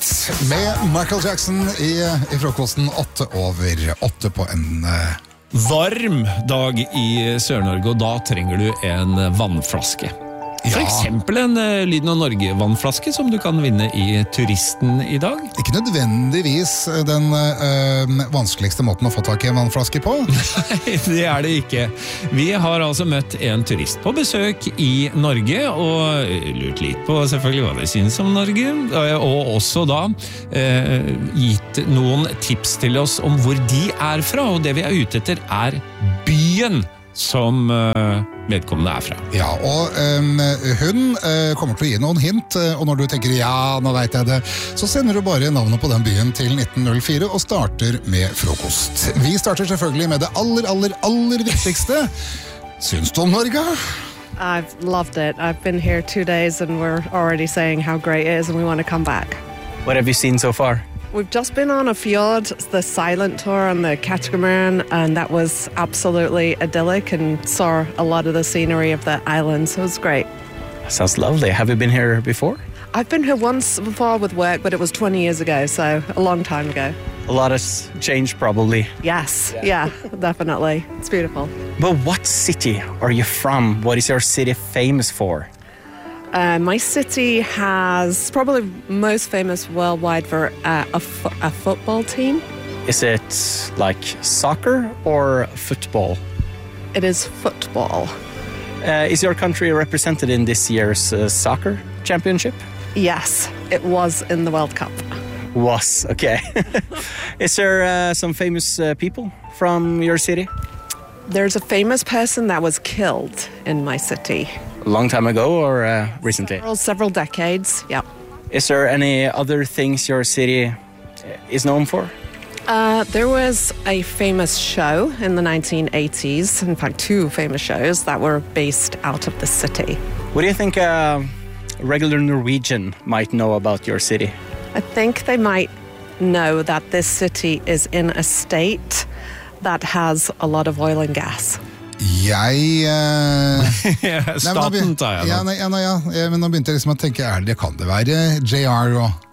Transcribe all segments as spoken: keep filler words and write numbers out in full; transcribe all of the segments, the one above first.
Tonight med Michael Jackson i, i frokosten åtte over åtte på en uh... varm dag i Sør-Norge, og da trenger du en vannflaske. For Ja. eksempel en uh, Lyden av Norge-vannflaske som du kan vinne i Turisten i dag. Ikke nødvendigvis den uh, vanskeligste måten å få tak i en vannflaske på. Nei, det er det ikke. Vi har altså møtt en turist på besøk i Norge, og lurt litt på selvfølgelig hva de synes om Norge, og også da eh, gitt noen tips til oss om hvor de er fra, og det vi er ute etter er byen som uh, vedkommende er fra. Ja, og um, hun uh, kommer til å gi noen hint, uh, og når du tenker ja, nå vet jeg det, så sender du bare navnet på den byen til nitten null fire og starter med frokost. Vi starter selvfølgelig med det aller, aller, aller viktigste. Syns du om Norge? I've loved it. I've been here two days and we're already saying how great it is and we want to come back. What have you seen so far? We've just been on a fjord, the silent tour on the Catamaran, and that was absolutely idyllic and saw a lot of the scenery of the island, so it was great. Sounds lovely. Have you been here before? I've been here once before with work, but it was twenty years ago, so a long time ago. A lot has changed probably. Yes, yeah, definitely. It's beautiful. But what city are you from? What is your city famous for? Uh, my city has probably most famous worldwide for uh, a, fo- a football team. Is it like soccer or football? It is football. Uh, is your country represented in this year's uh, soccer championship? Yes, it was in the World Cup. Was, okay. Is there uh, some famous uh, people from your city? There's a famous person that was killed in my city. A long time ago or uh, recently? Several, several decades, yeah. Is there any other things your city is known for? Uh, there was a famous show in the nineteen eighties, in fact two famous shows that were based out of the city. What do you think a regular Norwegian might know about your city? I think they might know that this city is in a state that has a lot of oil and gas. Jeg... Uh... Staten tar jeg da. Ja, nei, ja, nei, ja. Ja, men nå begynte jeg liksom å tenke, er det, kan det være J R og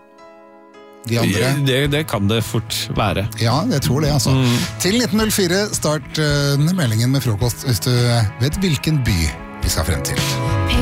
de andre? Det, det kan det fort være. Ja, jeg tror det, altså. Mm. Til nitten null fire, start uh, meldingen med frokost hvis du vet hvilken by vi skal frem til.